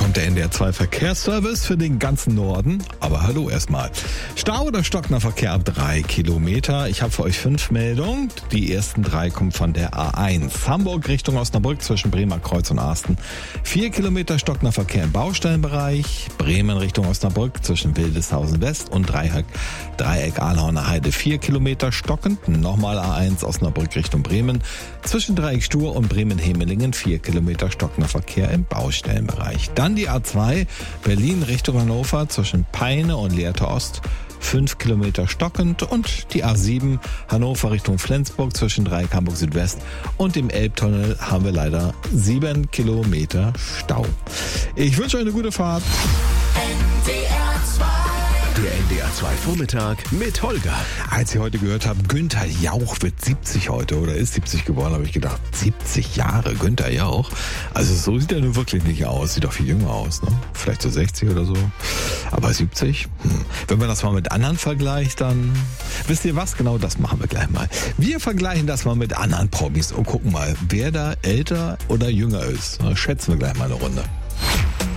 kommt der NDR 2 Verkehrsservice für den ganzen Norden. Aber hallo erstmal. Stau oder stockender Verkehr ab 3 Kilometer. Ich habe für euch 5 Meldungen. Die ersten 3 kommen von der A1. Hamburg Richtung Osnabrück zwischen Bremer Kreuz und Arsten. 4 Kilometer stockender Verkehr im Baustellenbereich. Bremen Richtung Osnabrück zwischen Wildeshausen West und Dreieck Ahlhorner Heide. 4 Kilometer stockend. Nochmal A1 Osnabrück Richtung Bremen. Zwischen Dreieck Stur und Bremen-Hemelingen 4 Kilometer stockender Verkehr im Baustellenbereich. Dann die A2 Berlin Richtung Hannover zwischen Peine und Lehrte Ost 5 Kilometer stockend und die A7 Hannover Richtung Flensburg zwischen Dreieck Hamburg Südwest und dem Elbtunnel haben wir leider 7 Kilometer Stau. Ich wünsche euch eine gute Fahrt. Der NDR 2 Vormittag mit Holger. Als ich heute gehört habe, Günther Jauch wird 70 heute oder ist 70 geworden, habe ich gedacht, 70 Jahre Günther Jauch. Also so sieht er nun wirklich nicht aus. Sieht doch viel jünger aus, ne? Vielleicht so 60 oder so. Aber 70? Wenn man das mal mit anderen vergleicht, dann wisst ihr was? Genau das machen wir gleich mal. Wir vergleichen das mal mit anderen Promis und gucken mal, wer da älter oder jünger ist. Schätzen wir gleich mal eine Runde.